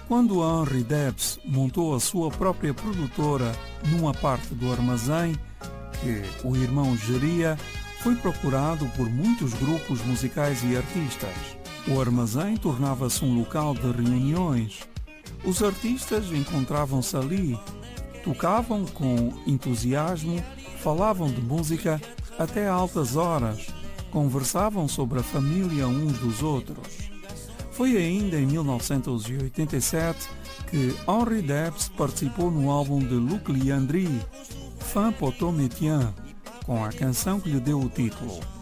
Quando Henri Debs montou a sua própria produtora numa parte do armazém que o irmão geria, foi procurado por muitos grupos musicais e artistas. O armazém tornava-se um local de reuniões. Os artistas encontravam-se ali, tocavam com entusiasmo, falavam de música até altas horas, conversavam sobre a família uns dos outros. Foi ainda em 1987 que Henri Debs participou no álbum de Luc Liandry, Fin pour ton métier, com a canção que lhe deu o título.